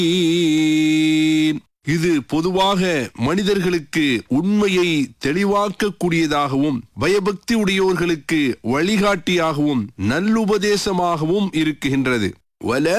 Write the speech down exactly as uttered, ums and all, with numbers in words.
இது பொதுவாக மனிதர்களுக்கு உண்மையை தெளிவாக்கக்கூடியதாகவும் பயபக்தி உடையோர்களுக்கு வழிகாட்டியாகவும் நல்லுபதேசமாகவும் இருக்கின்றது. வல